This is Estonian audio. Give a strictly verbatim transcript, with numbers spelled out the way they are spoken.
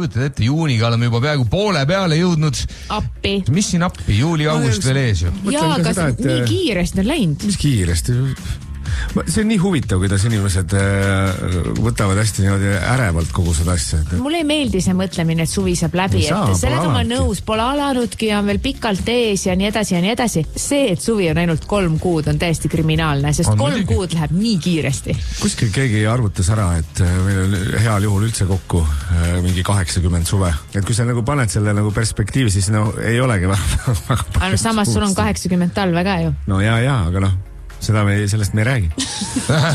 kujutad ette, juuniga oleme juba peaaegu poole peale jõudnud. Appi. Mis siin appi? Juuli-august veel ees ju. Jaa, kas seda, et... nii kiiresti on läinud? Mis kiiresti? See on nii huvitav, kuidas inimesed võtavad hästi niimoodi ärevalt kogu seda asja. Mulle ei meeldi see mõtlemine, et suvi saab läbi, saa, et sellega ma nõus, pole alanudki ja on veel pikalt ees ja nii edasi ja nii edasi. See, et suvi on ainult kolm kuud, on täiesti kriminaalne, sest on kolm muidugi. Kuud läheb nii kiiresti. Kuskil keegi arvutas ära, et meil on heal juhul üldse kokku mingi kaheksakümmend suve. Et kui sa nagu paned selle nagu perspektiivi, siis no ei olegi väga, väga aga samas sul on kaheksakümmend talve ka ju. No jaa, jaa, aga noh, seda me, sellest me ei räägi.